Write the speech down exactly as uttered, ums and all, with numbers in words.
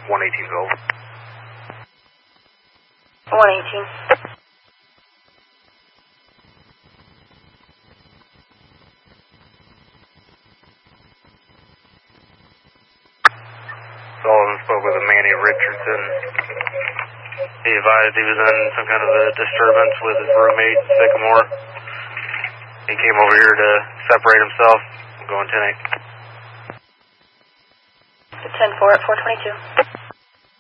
one eighteen Gold. one eighteen. Sullivan spoke with a Manny Richardson. He advised he was in some kind of a disturbance with his roommate, Sycamore. He came over here to separate himself. I'm going ten eight. ten four at four twenty-two.